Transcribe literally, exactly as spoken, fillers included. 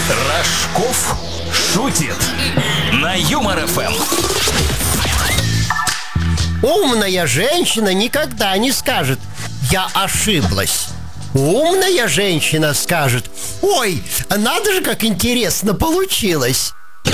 Рожков шутит на Юмор эф эм. Умная женщина никогда не скажет: «Я ошиблась». Умная женщина скажет: «Ой, надо же, как интересно получилось».